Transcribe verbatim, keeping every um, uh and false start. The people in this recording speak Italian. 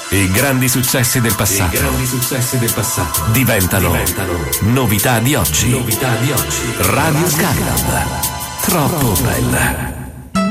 I grandi successi del passato. I grandi successi del passato diventano, diventano novità di oggi. Novità di oggi. Radio Skylab. Troppo bella.